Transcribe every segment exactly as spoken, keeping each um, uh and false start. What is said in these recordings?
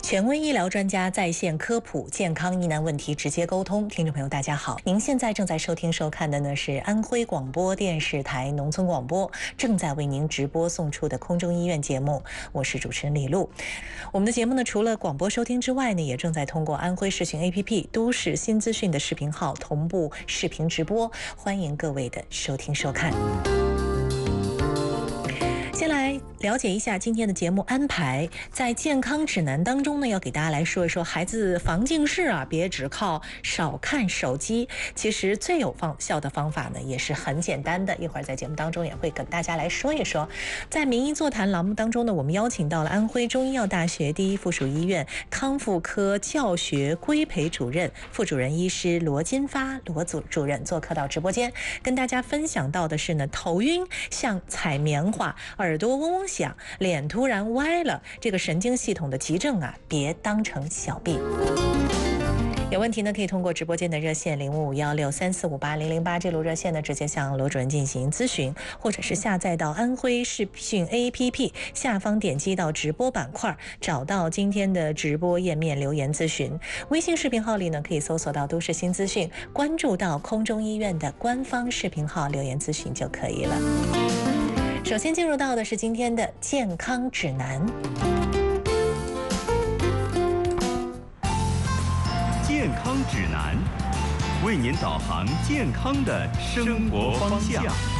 权威医疗专家在线科普健康疑难问题直接沟通。听众朋友大家好，您现在正在收听收看的呢是安徽广播电视台农村广播正在为您直播送出的空中医院节目，我是主持人李璐。我们的节目呢除了广播收听之外呢，也正在通过安徽视讯 A P P 都市新资讯的视频号同步视频直播，欢迎各位的收听收看。先来了解一下今天的节目安排。在健康指南当中呢，要给大家来说一说孩子防近视啊，别只靠少看手机。其实最有方效的方法呢，也是很简单的。一会儿在节目当中也会跟大家来说一说。在名医座谈栏目当中呢，我们邀请到了安徽中医药大学第一附属医院康复科教学规培主任、副主任医师罗金发罗组主任做客到直播间，跟大家分享到的是呢，头晕像采棉花，耳朵嗡嗡响，脸突然歪了，这个神经系统的急症啊，别当成小病。有问题呢，可以通过直播间的热线零五五幺六三四五八零零八这路热线呢，直接向罗主任进行咨询，或者是下载到安徽视讯 A P P 下方点击到直播板块，找到今天的直播页面留言咨询。微信视频号里呢，可以搜索到都市新资讯，关注到空中医院的官方视频号留言咨询就可以了。首先进入到的是今天的健康指南。 健康指南，为您导航健康的生活方向。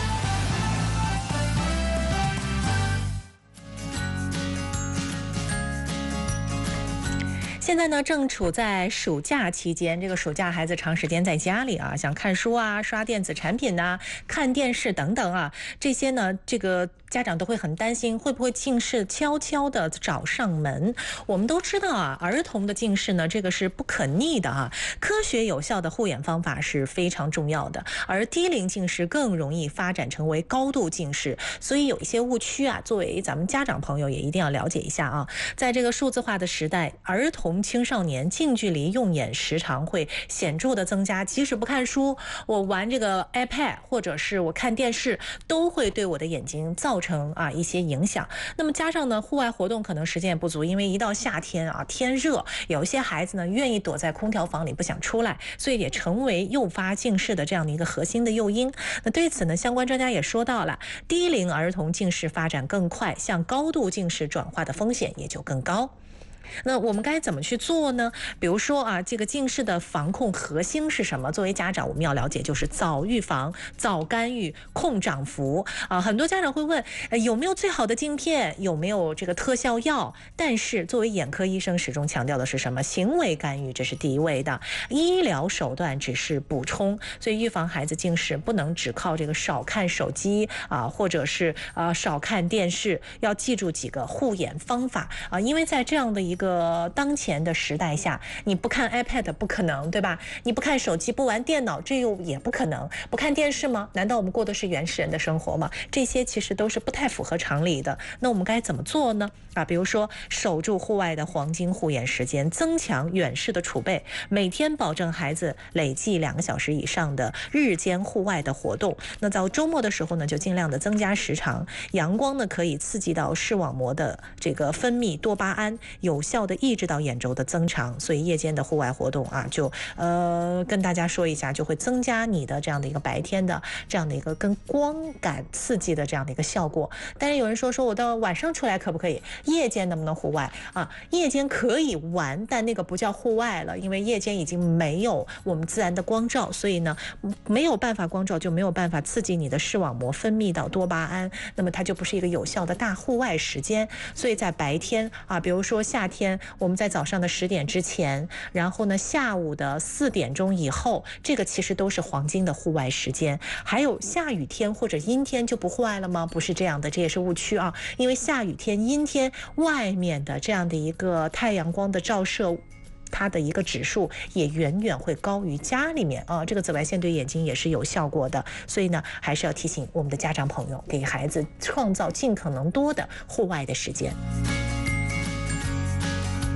现在呢，正处在暑假期间，这个暑假孩子长时间在家里啊，想看书啊、刷电子产品呐、看电视等等啊，这些呢，这个家长都会很担心，会不会近视悄悄的找上门？我们都知道啊，儿童的近视呢，这个是不可逆的啊，科学有效的护眼方法是非常重要的，而低龄近视更容易发展成为高度近视，所以有一些误区啊，作为咱们家长朋友也一定要了解一下啊。在这个数字化的时代，儿童青少年近距离用眼时常会显著的增加，即使不看书，我玩这个 iPad 或者是我看电视，都会对我的眼睛造成啊一些影响。那么加上呢，户外活动可能时间也不足，因为一到夏天啊，天热，有一些孩子呢愿意躲在空调房里不想出来，所以也成为诱发近视的这样的一个核心的诱因。那对此呢，相关专家也说到了，低龄儿童近视发展更快，向高度近视转化的风险也就更高。那我们该怎么去做呢？比如说啊，这个近视的防控核心是什么？作为家长，我们要了解就是早预防、早干预、控涨幅啊。很多家长会问，呃，有没有最好的镜片？有没有这个特效药？但是作为眼科医生，始终强调的是什么？行为干预，这是第一位的，医疗手段只是补充。所以预防孩子近视，不能只靠这个少看手机啊，或者是啊少看电视，要记住几个护眼方法啊，因为在这样的一个一个当前的时代下，你不看 iPad 不可能，对吧？你不看手机，不玩电脑，这又也不可能。不看电视吗？难道我们过的是原始人的生活吗？这些其实都是不太符合常理的。那我们该怎么做呢？啊，比如说守住户外的黄金护眼时间，增强远视的储备，每天保证孩子累计两个小时以上的日间户外的活动。那到周末的时候呢，就尽量的增加时长。阳光呢，可以刺激到视网膜的这个分泌多巴胺，有效的抑制到眼轴的增长，所以夜间的户外活动啊，就呃跟大家说一下，就会增加你的这样的一个白天的这样的一个跟光感刺激的这样的一个效果。但是有人说说我到晚上出来可不可以？夜间能不能户外啊？夜间可以玩，但那个不叫户外了，因为夜间已经没有我们自然的光照，所以呢没有办法光照，就没有办法刺激你的视网膜分泌到多巴胺，那么它就不是一个有效的大户外时间。所以在白天啊，比如说夏天。天我们在早上的十点之前，然后呢下午的四点钟以后，这个其实都是黄金的户外时间。还有下雨天或者阴天就不户外了吗？不是这样的，这也是误区啊。因为下雨天、阴天外面的这样的一个太阳光的照射，它的一个指数也远远会高于家里面啊，这个紫外线对眼睛也是有效果的，所以呢，还是要提醒我们的家长朋友，给孩子创造尽可能多的户外的时间。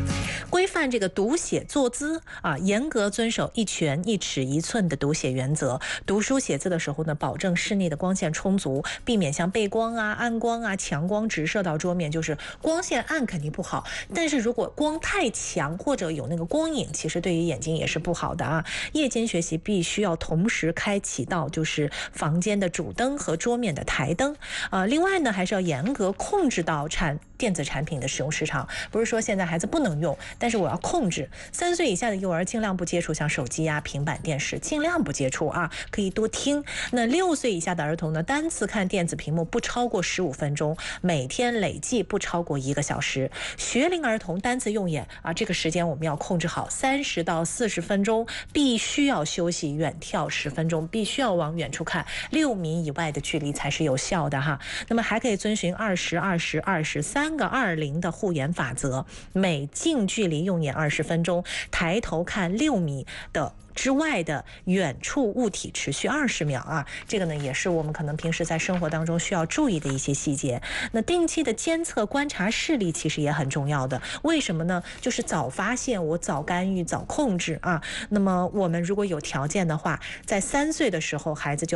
规范这个读写坐姿啊，严格遵守一拳一尺一寸的读写原则。读书写字的时候呢，保证室内的光线充足，避免像背光啊、暗光啊、强光直射到桌面，就是光线暗肯定不好，但是如果光太强或者有那个光影，其实对于眼睛也是不好的啊。夜间学习必须要同时开启到就是房间的主灯和桌面的台灯，呃，另外呢还是要严格控制到产电子产品的使用时长，不是说现在孩子不能用，但是我要控制。三岁以下的幼儿尽量不接触像手机啊、平板电视，尽量不接触啊，可以多听。那六岁以下的儿童呢，单次看电子屏幕不超过十五分钟，每天累计不超过一个小时。学龄儿童单次用眼啊，这个时间我们要控制好，三十到四十分钟，必须要休息，远眺十分钟，必须要往远处看，六米以外的距离才是有效的哈。那么还可以遵循二十、二十、二十三个二零的护眼法则，每近距离用眼二十分钟，抬头看六米的之外的远处物体持续二十秒啊，这个呢也是我们可能平时在生活当中需要注意的一些细节。那定期的监测观察视力其实也很重要的，为什么呢？就是早发现，我早干预，早控制啊。那么我们如果有条件的话，在三岁的时候，孩子就